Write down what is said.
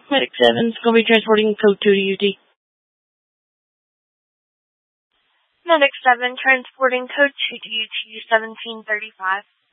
Medic 7's going to be transporting code 2 to UT. Medic 7 transporting code 2 to UT 1735.